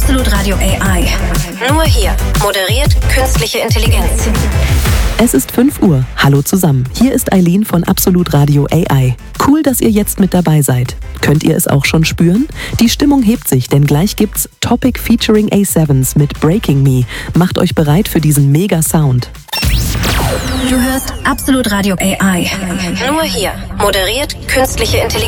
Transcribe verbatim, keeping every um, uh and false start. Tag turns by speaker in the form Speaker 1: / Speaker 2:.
Speaker 1: Absolut Radio A I. Nur hier moderiert künstliche Intelligenz.
Speaker 2: Es ist fünf Uhr. Hallo zusammen. Hier ist Eileen von Absolut Radio A I. Cool, dass ihr jetzt mit dabei seid. Könnt ihr es auch schon spüren? Die Stimmung hebt sich, denn gleich gibt's Topic featuring A sevens mit Breaking Me. Macht euch bereit für diesen Mega-Sound.
Speaker 1: Du hörst Absolut Radio A I. Nur hier moderiert künstliche Intelligenz.